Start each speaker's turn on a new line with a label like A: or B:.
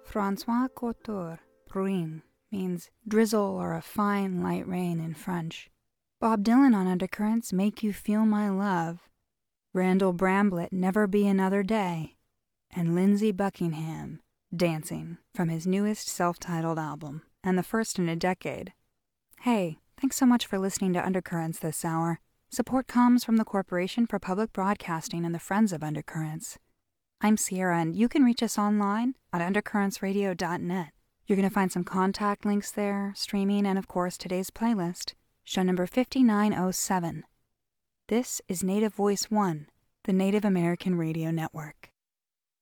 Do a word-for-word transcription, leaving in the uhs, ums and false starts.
A: Francois Couture, Bruine, means drizzle or a fine light rain in French. Bob Dylan on Undercurrents, Make You Feel My Love. Randall Bramblett, Never Be Another Day. And Lindsey Buckingham, Dancing, from his newest self-titled album, and the first in a decade. Hey, thanks so much for listening to Undercurrents this hour. Support comes from the Corporation for Public Broadcasting and the Friends of Undercurrents. I'm Sierra, and you can reach us online at undercurrents radio dot net. You're going to find some contact links there, streaming, and of course today's playlist, show number fifty-nine oh seven. This is Native Voice One, the Native American Radio Network.